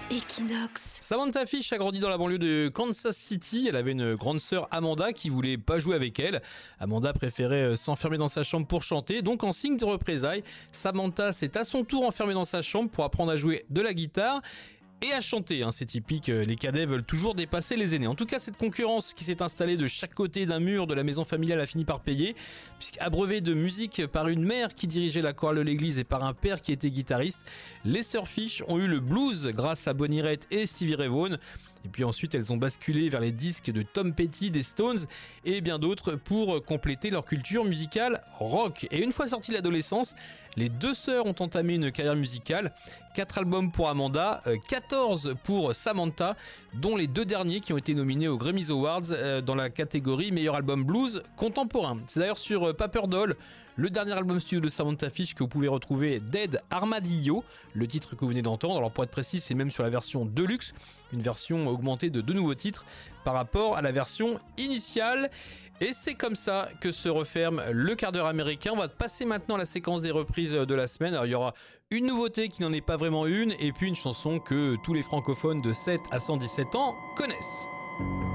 Equinox. Samantha Fish a grandi dans la banlieue de Kansas City. Elle avait une grande sœur Amanda qui voulait pas jouer avec elle. Amanda préférait s'enfermer dans sa chambre pour chanter. Donc en signe de représailles, Samantha s'est à son tour enfermée dans sa chambre pour apprendre à jouer de la guitare et à chanter. C'est typique, les cadets veulent toujours dépasser les aînés. En tout cas, cette concurrence qui s'est installée de chaque côté d'un mur de la maison familiale a fini par payer, puisqu'abreuvée de musique par une mère qui dirigeait la chorale de l'église et par un père qui était guitariste, les sœurs Fish ont eu le blues grâce à Bonnie Raitt et Stevie Ray Vaughan. Et puis ensuite, elles ont basculé vers les disques de Tom Petty, des Stones et bien d'autres pour compléter leur culture musicale rock. Et une fois sortie l'adolescence, les deux sœurs ont entamé une carrière musicale. 4 albums pour Amanda, 14 pour Samantha, dont les 2 derniers qui ont été nominés aux Grammy Awards dans la catégorie meilleur album blues contemporain. C'est d'ailleurs sur Paper Doll, le dernier album studio de Samantha Fish, que vous pouvez retrouver Dead Armadillo, le titre que vous venez d'entendre. Alors pour être précis, c'est même sur la version Deluxe, une version augmentée de 2 nouveaux titres par rapport à la version initiale. Et c'est comme ça que se referme le quart d'heure américain. On va passer maintenant à la séquence des reprises de la semaine. Alors il y aura une nouveauté qui n'en est pas vraiment une, et puis une chanson que tous les francophones de 7 à 117 ans connaissent.